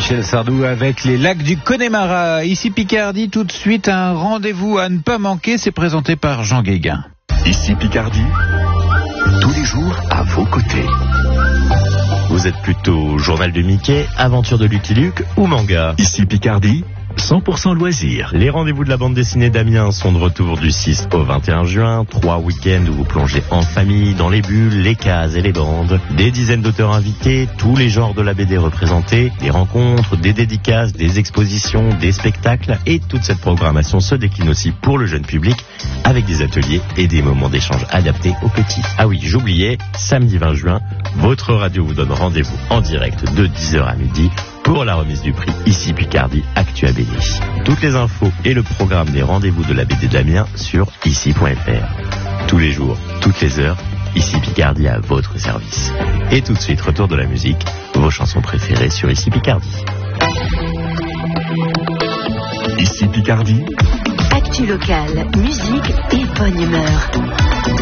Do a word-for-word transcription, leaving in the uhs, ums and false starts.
Michel Sardou avec les lacs du Connemara. Ici Picardie, tout de suite un rendez-vous à ne pas manquer, c'est présenté par Jean Guéguin. Ici Picardie, tous les jours à vos côtés. Vous êtes plutôt journal de Mickey, aventure de Lucky Luke ou manga? Ici Picardie, cent pour cent loisirs. Les rendez-vous de la bande dessinée d'Amiens sont de retour du six au vingt et un juin. Trois week-ends où vous plongez en famille dans les bulles, les cases et les bandes. Des dizaines d'auteurs invités, tous les genres de la B D représentés, des rencontres, des dédicaces, des expositions, des spectacles. Et toute cette programmation se décline aussi pour le jeune public avec des ateliers et des moments d'échange adaptés aux petits. Ah oui, j'oubliais, samedi vingt juin, votre radio vous donne rendez-vous en direct de dix heures à midi pour la remise du prix Ici Picardie Actu A B D. Toutes les infos et le programme des rendez-vous de la B D d'Amiens sur ici point f r. Tous les jours, toutes les heures, Ici Picardie à votre service. Et tout de suite, retour de la musique, vos chansons préférées sur Ici Picardie. Ici Picardie. Actu locale, musique et bonne humeur.